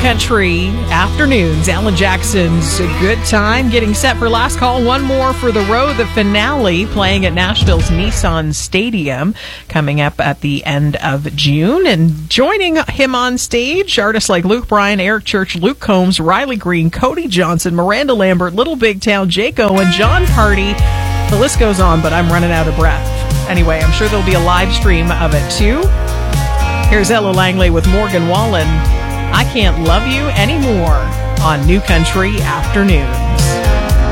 Country Afternoons. Alan Jackson's Good Time. Getting set for last call. One more for the road. The finale playing at Nashville's Nissan Stadium coming up at the end of June. And joining him on stage, artists like Luke Bryan, Eric Church, Luke Combs, Riley Green, Cody Johnson, Miranda Lambert, Little Big Town, Jaco, and John Party. The list goes on, but I'm running out of breath. Anyway, I'm sure there'll be a live stream of it too. Here's Ella Langley with Morgan Wallen. I Can't Love You Anymore on New Country Afternoons.